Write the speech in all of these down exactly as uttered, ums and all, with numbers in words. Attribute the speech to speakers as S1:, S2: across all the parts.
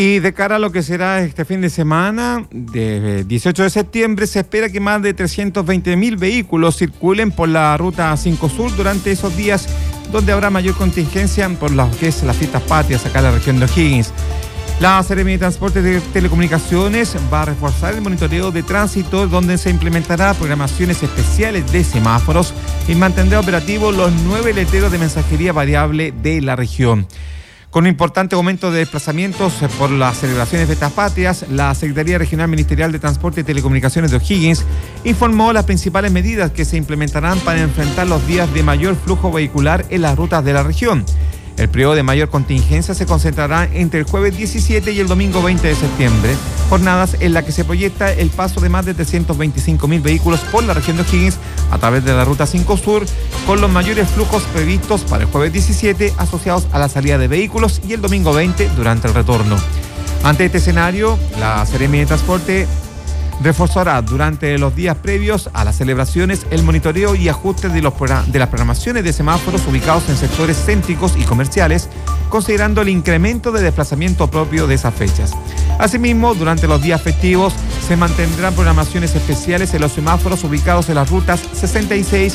S1: Y de cara a lo que será este fin de semana, de dieciocho de septiembre, se espera que más de trescientos veinte mil vehículos circulen por la ruta cinco Sur durante esos días, donde habrá mayor contingencia por lo que es las fiestas patrias acá en la región de O'Higgins. La Seremi de Transporte de Telecomunicaciones va a reforzar el monitoreo de tránsito, donde se implementará programaciones especiales de semáforos y mantendrá operativos los nueve letreros de mensajería variable de la región. Con un importante aumento de desplazamientos por las celebraciones de fiestas patrias, la Secretaría Regional Ministerial de Transporte y Telecomunicaciones de O'Higgins informó las principales medidas que se implementarán para enfrentar los días de mayor flujo vehicular en las rutas de la región. El periodo de mayor contingencia se concentrará entre el jueves diecisiete y el domingo veinte de septiembre, jornadas en las que se proyecta el paso de más de trescientos veinticinco mil vehículos por la región de O'Higgins a través de la ruta cinco Sur, con los mayores flujos previstos para el jueves diecisiete asociados a la salida de vehículos y el domingo veinte durante el retorno. Ante este escenario, la Seremi de Transporte reforzará durante los días previos a las celebraciones el monitoreo y ajuste de, los de las programaciones de semáforos ubicados en sectores céntricos y comerciales, considerando el incremento de desplazamiento propio de esas fechas. Asimismo, durante los días festivos se mantendrán programaciones especiales en los semáforos ubicados en las rutas sesenta y seis,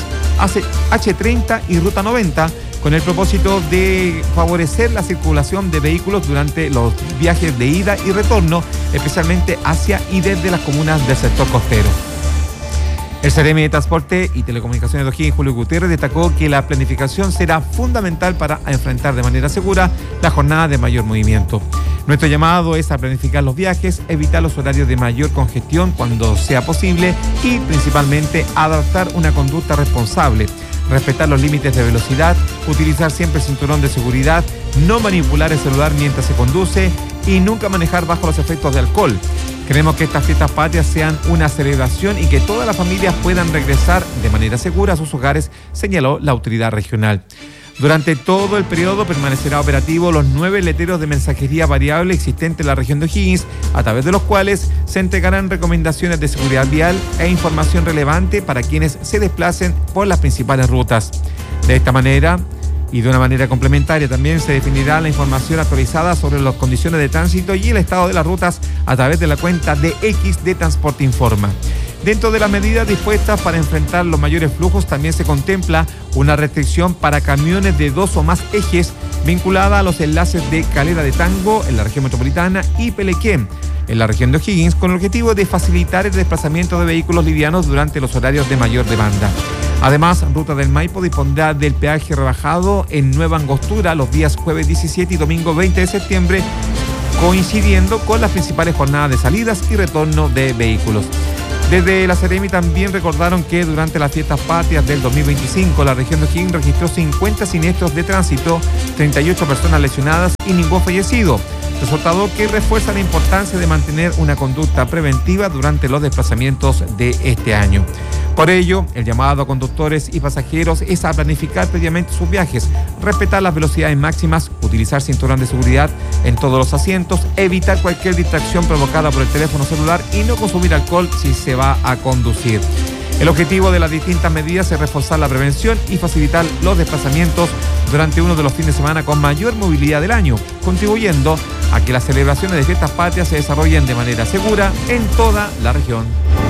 S1: H treinta y Ruta noventa, con el propósito de favorecer la circulación de vehículos durante los viajes de ida y retorno, especialmente hacia y desde las comunas del sector costero. El Seremi de Transporte y Telecomunicaciones de O'Higgins, Julio Gutiérrez, destacó que la planificación será fundamental para enfrentar de manera segura la jornada de mayor movimiento. Nuestro llamado es a planificar los viajes, evitar los horarios de mayor congestión cuando sea posible y principalmente adoptar una conducta responsable, respetar los límites de velocidad, utilizar siempre el cinturón de seguridad, no manipular el celular mientras se conduce y nunca manejar bajo los efectos de alcohol. Queremos que estas fiestas patrias sean una celebración y que todas las familias puedan regresar de manera segura a sus hogares, señaló la autoridad regional. Durante todo el periodo permanecerá operativo los nueve letreros de mensajería variable existentes en la región de O'Higgins, a través de los cuales se entregarán recomendaciones de seguridad vial e información relevante para quienes se desplacen por las principales rutas. De esta manera, y de una manera complementaria, también se definirá la información actualizada sobre las condiciones de tránsito y el estado de las rutas a través de la cuenta de X de Transporte Informa. Dentro de las medidas dispuestas para enfrentar los mayores flujos, también se contempla una restricción para camiones de dos o más ejes vinculada a los enlaces de Calera de Tango en la región metropolitana y Pelequén en la región de O'Higgins, con el objetivo de facilitar el desplazamiento de vehículos livianos durante los horarios de mayor demanda. Además, Ruta del Maipo dispondrá del peaje rebajado en Nueva Angostura los días jueves diecisiete y domingo veinte de septiembre, coincidiendo con las principales jornadas de salidas y retorno de vehículos. Desde la Seremi también recordaron que durante las fiestas patrias del dos mil veinticinco, la región de O'Higgins registró cincuenta siniestros de tránsito, treinta y ocho personas lesionadas y ningún fallecido, resultado que refuerza la importancia de mantener una conducta preventiva durante los desplazamientos de este año. Por ello, el llamado a conductores y pasajeros es a planificar previamente sus viajes, respetar las velocidades máximas, utilizar cinturón de seguridad en todos los asientos, evitar cualquier distracción provocada por el teléfono celular y no consumir alcohol si se va a conducir. El objetivo de las distintas medidas es reforzar la prevención y facilitar los desplazamientos durante uno de los fines de semana con mayor movilidad del año, contribuyendo a que las celebraciones de fiestas patrias se desarrollen de manera segura en toda la región.